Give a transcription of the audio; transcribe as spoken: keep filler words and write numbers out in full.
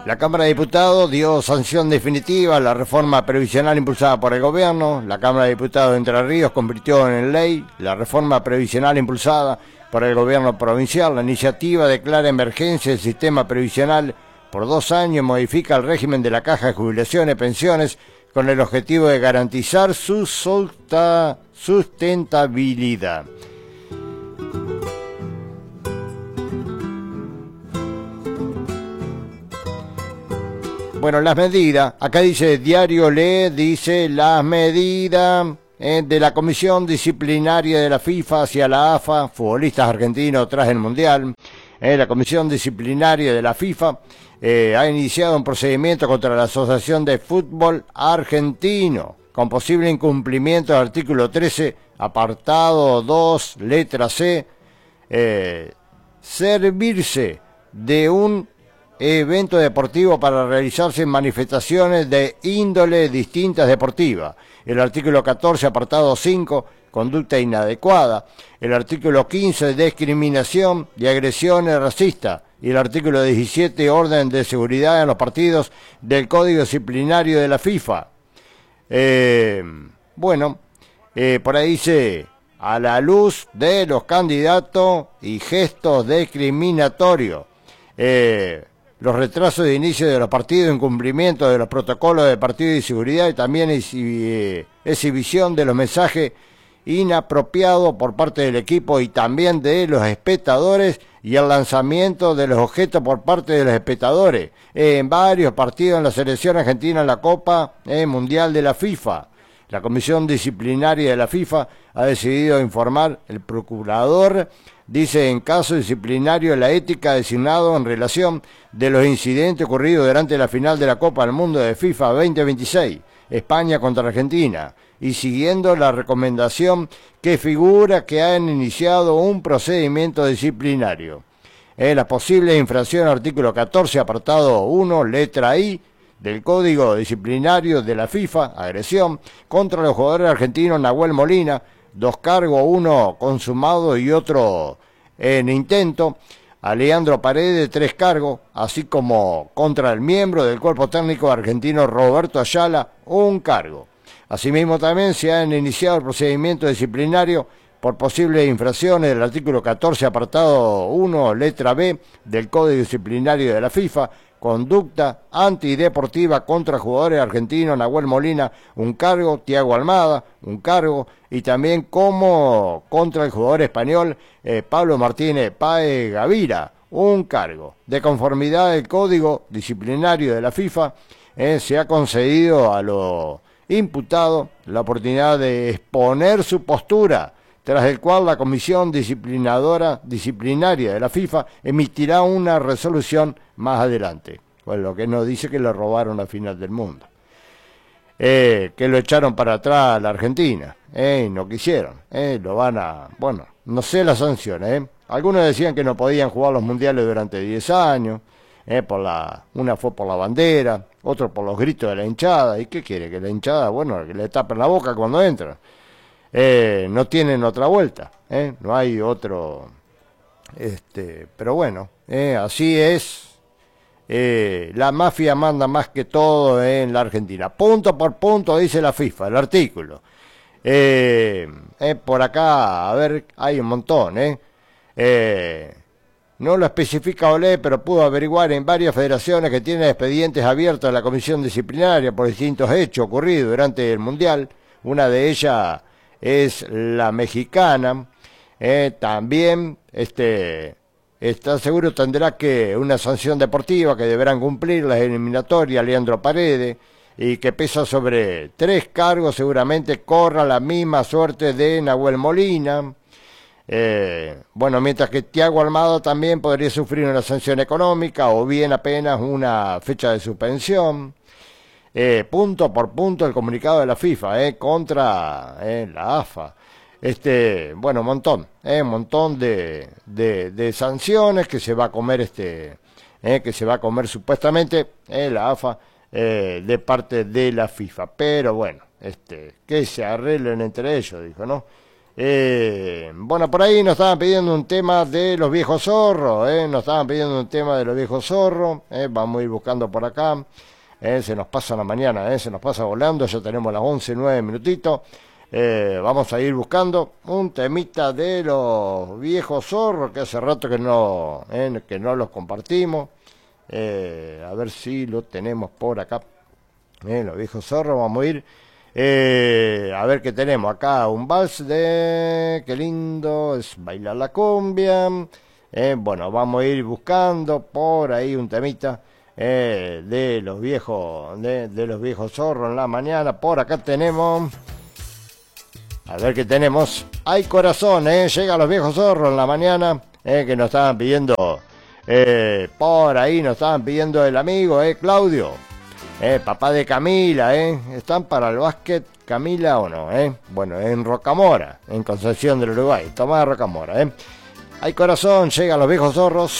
La Cámara de Diputados dio sanción definitiva a la reforma previsional impulsada por el gobierno. La Cámara de Diputados de Entre Ríos convirtió en ley la reforma previsional impulsada por el gobierno provincial. La iniciativa declara emergencia el sistema previsional por dos años y modifica el régimen de la Caja de Jubilaciones y Pensiones con el objetivo de garantizar su sustentabilidad. Bueno, las medidas, acá dice Diario Lee, dice las medidas eh, de la Comisión Disciplinaria de la FIFA hacia la A F A, futbolistas argentinos tras el Mundial. Eh, la Comisión Disciplinaria de la FIFA eh, ha iniciado un procedimiento contra la Asociación de Fútbol Argentino con posible incumplimiento del artículo trece, apartado dos, letra C, eh, servirse de un evento deportivo para realizarse manifestaciones de índole distintas deportivas. El artículo catorce, apartado cinco, conducta inadecuada. El artículo quince, discriminación y agresiones racistas. Y el artículo diecisiete, orden de seguridad en los partidos del Código Disciplinario de la FIFA. Eh, bueno, eh, por ahí dice, a la luz de los candidatos y gestos discriminatorios. Eh, los retrasos de inicio de los partidos, incumplimiento de los protocolos de partido y seguridad y también exhibición de los mensajes inapropiados por parte del equipo y también de los espectadores y el lanzamiento de los objetos por parte de los espectadores en varios partidos en la selección argentina en la Copa eh, Mundial de la FIFA. La Comisión Disciplinaria de la FIFA ha decidido informar el procurador. Dice, en caso disciplinario, la ética designado en relación de los incidentes ocurridos durante la final de la Copa del Mundo de FIFA veinte veintiséis, España contra Argentina, y siguiendo la recomendación que figura que han iniciado un procedimiento disciplinario. En la posible infracción al artículo catorce, apartado uno, letra I, del Código Disciplinario de la FIFA, agresión contra los jugadores argentinos Nahuel Molina, dos cargos, uno consumado y otro en intento, a Leandro Paredes, tres cargos, así como contra el miembro del cuerpo técnico argentino Roberto Ayala, un cargo. Asimismo también se han iniciado el procedimiento disciplinario por posibles infracciones del artículo catorce, apartado uno, letra B, del Código Disciplinario de la FIFA, conducta antideportiva contra jugadores argentinos, Nahuel Molina, un cargo, Thiago Almada, un cargo, y también como contra el jugador español eh, Pablo Martínez Páez Gavira, un cargo. De conformidad del Código Disciplinario de la FIFA, eh, se ha concedido a los imputados la oportunidad de exponer su postura, tras el cual la Comisión Disciplinadora Disciplinaria de la FIFA emitirá una resolución más adelante. Pues lo que nos dice que le robaron la final del mundo. Eh, que lo echaron para atrás a la Argentina. Eh, no quisieron. Eh, lo van a... Bueno, no sé las sanciones. Eh. Algunos decían que no podían jugar los mundiales durante diez años. Eh, por la, una fue por la bandera, otro por los gritos de la hinchada. ¿Y qué quiere? Que la hinchada, bueno, que le tapen la boca cuando entran. Eh, no tienen otra vuelta, eh, no hay otro, este, pero bueno, eh, así es, eh, la mafia manda más que todo eh, en la Argentina, punto por punto dice la FIFA, el artículo, eh, eh, por acá, a ver, hay un montón, eh, eh, no lo especifica Olé, pero pudo averiguar en varias federaciones que tienen expedientes abiertos a la Comisión Disciplinaria por distintos hechos ocurridos durante el Mundial, una de ellas es la mexicana, eh, también este, está seguro tendrá que una sanción deportiva que deberán cumplir las eliminatorias Leandro Paredes y que pesa sobre tres cargos, seguramente corra la misma suerte de Nahuel Molina. Eh, bueno, mientras que Thiago Almada también podría sufrir una sanción económica o bien apenas una fecha de suspensión. Eh, punto por punto el comunicado de la FIFA eh, contra eh, la A F A. Este, bueno, un montón, eh, un montón de, de, de sanciones que se va a comer este, eh, que se va a comer supuestamente eh, la A F A eh, de parte de la FIFA. Pero bueno, este, que se arreglen entre ellos, dijo, ¿no? Eh, bueno, por ahí nos estaban pidiendo un tema de los viejos zorros, eh, nos estaban pidiendo un tema de los viejos zorros, eh, vamos a ir buscando por acá, eh, se nos pasa la mañana, eh, se nos pasa volando, ya tenemos las once, nueve minutitos, eh, vamos a ir buscando un temita de los viejos zorros, que hace rato que no, eh, que no los compartimos, eh, a ver si lo tenemos por acá, eh, los viejos zorros, vamos a ir. Eh, a ver qué tenemos acá, un vals de, qué lindo, es bailar la cumbia, eh, bueno, vamos a ir buscando por ahí un temita eh, de los viejos, de, de los viejos zorros en la mañana, por acá tenemos, a ver qué tenemos, hay corazón, eh, llega los viejos zorros en la mañana, eh, que nos estaban pidiendo, eh, por ahí nos estaban pidiendo el amigo, eh, Claudio. Eh, papá de Camila, ¿eh? ¿Están para el básquet Camila o no? ¿Eh? Bueno, en Rocamora, en Concepción del Uruguay. Tomás de Rocamora, ¿eh? Hay corazón, llegan los viejos zorros.